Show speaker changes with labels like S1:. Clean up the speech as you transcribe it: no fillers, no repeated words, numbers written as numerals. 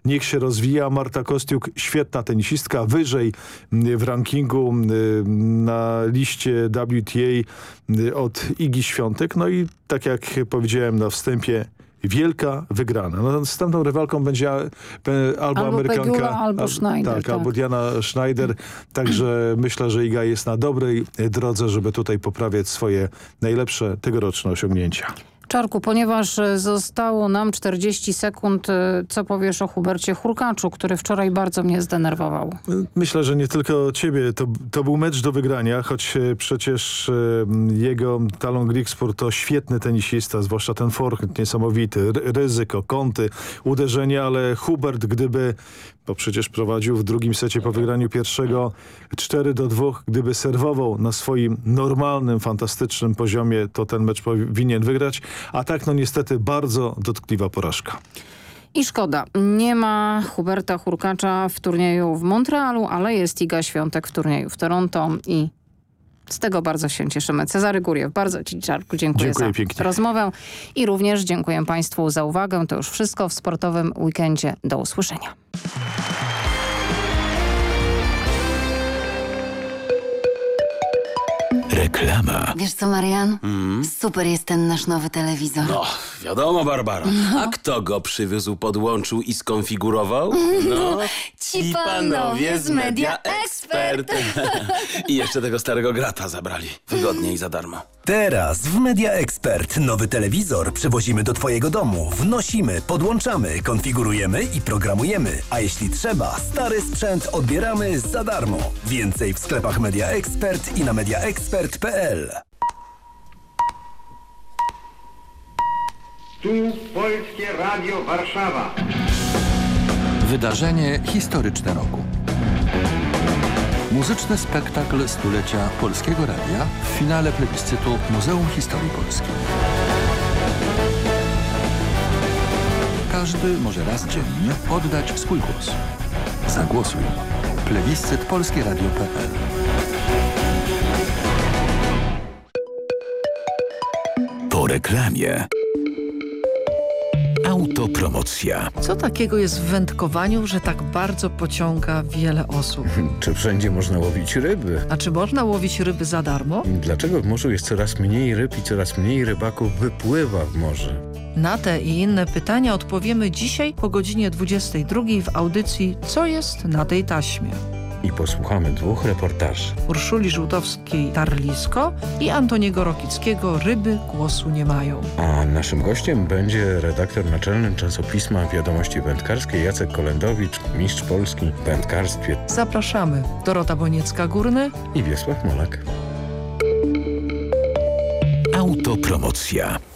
S1: niech się rozwija. Marta Kostiuk, świetna tenisistka, wyżej w rankingu na liście WTA od Igi Świątek. No i tak jak powiedziałem na wstępie, wielka wygrana. No, następną rywalką będzie albo Amerykanka,
S2: Pegula, albo Schneider.
S1: Tak, albo Diana Schneider. Także myślę, że Iga jest na dobrej drodze, żeby tutaj poprawiać swoje najlepsze tegoroczne osiągnięcia.
S2: Czarku, ponieważ zostało nam 40 sekund, co powiesz o Hubercie Hurkaczu, który wczoraj bardzo mnie zdenerwował?
S1: Myślę, że nie tylko ciebie. To był mecz do wygrania, choć przecież jego Talon Griekspoor to świetny tenisista, zwłaszcza ten forehand niesamowity, ryzyko, kąty, uderzenia, ale Hubert, bo przecież prowadził w drugim secie po wygraniu pierwszego 4-2, gdyby serwował na swoim normalnym, fantastycznym poziomie, to ten mecz powinien wygrać. A tak, no niestety, bardzo dotkliwa porażka.
S2: I szkoda, nie ma Huberta Hurkacza w turnieju w Montrealu, ale jest Iga Świątek w turnieju w Toronto i z tego bardzo się cieszymy. Cezary Góriew, bardzo ci, Czarku, dziękuję za
S1: pięknie.
S2: rozmowę i również dziękuję Państwu za uwagę. To już wszystko w sportowym weekendzie. Do usłyszenia.
S3: Reklama.
S4: Wiesz co, Marian? Super jest ten nasz nowy telewizor.
S5: No, wiadomo, Barbara. A kto go przywiózł, podłączył i skonfigurował? No,
S4: ci panowie z Media Expert.
S5: I jeszcze tego starego grata zabrali. Wygodnie i za darmo.
S3: Teraz w Media Expert nowy telewizor przywozimy do twojego domu. Wnosimy, podłączamy, konfigurujemy i programujemy. A jeśli trzeba, stary sprzęt odbieramy za darmo. Więcej w sklepach Media Expert i na mediaexpert.pl.
S6: Tu Polskie Radio Warszawa.
S7: Wydarzenie historyczne roku. Muzyczny spektakl stulecia Polskiego Radia w finale plebiscytu Muzeum Historii Polskiej. Każdy może raz dziennie oddać swój głos. Zagłosuj. Plebiscyt polskieradio.pl.
S3: Po reklamie. Autopromocja.
S8: Co takiego jest w wędkowaniu, że tak bardzo pociąga wiele osób?
S9: Czy wszędzie można łowić ryby?
S8: A czy można łowić ryby za darmo?
S9: Dlaczego w morzu jest coraz mniej ryb i coraz mniej rybaków wypływa w morze?
S8: Na te i inne pytania odpowiemy dzisiaj po godzinie 22 w audycji Co jest na tej taśmie?
S9: I posłuchamy 2 reportaży.
S8: Urszuli Żółtowskiej-Tarlisko i Antoniego Rokickiego Ryby głosu nie mają.
S9: A naszym gościem będzie redaktor naczelny czasopisma Wiadomości Wędkarskie Jacek Kolendowicz, mistrz Polski w wędkarstwie.
S8: Zapraszamy. Dorota Boniecka-Górny
S9: i Wiesław Molak.
S3: Autopromocja.